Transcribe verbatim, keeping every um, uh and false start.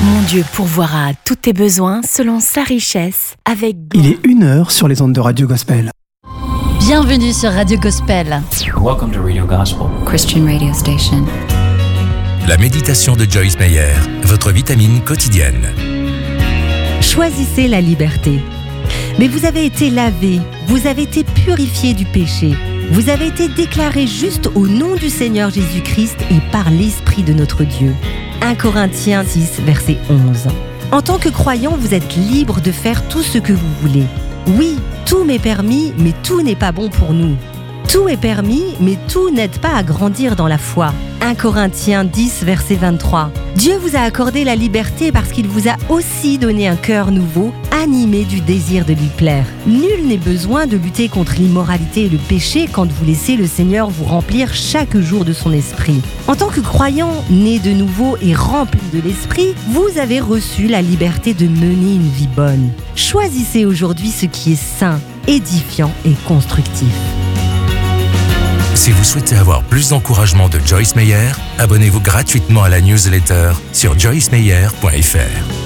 Mon Dieu pourvoira à tous tes besoins selon sa richesse avec... Il est une heure sur les ondes de Radio Gospel. Bienvenue sur Radio Gospel. Welcome to Radio Gospel, Christian radio station. La méditation de Joyce Meyer, votre vitamine quotidienne. Choisissez la liberté. Mais vous avez été lavé, vous avez été purifié du péché. Vous avez été déclaré juste au nom du Seigneur Jésus-Christ et par l'Esprit de notre Dieu. un Corinthiens six, verset onze. En tant que croyant, vous êtes libre de faire tout ce que vous voulez. Oui, tout m'est permis, mais tout n'est pas bon pour nous. Tout est permis, mais tout n'aide pas à grandir dans la foi. un Corinthiens dix, verset vingt-trois. Dieu vous a accordé la liberté parce qu'il vous a aussi donné un cœur nouveau, animé du désir de lui plaire. Nul n'est besoin de lutter contre l'immoralité et le péché quand vous laissez le Seigneur vous remplir chaque jour de son esprit. En tant que croyant, né de nouveau et rempli de l'esprit, vous avez reçu la liberté de mener une vie bonne. Choisissez aujourd'hui ce qui est sain, édifiant et constructif. Si vous souhaitez avoir plus d'encouragement de Joyce Meyer, abonnez-vous gratuitement à la newsletter sur joyce meyer point f r.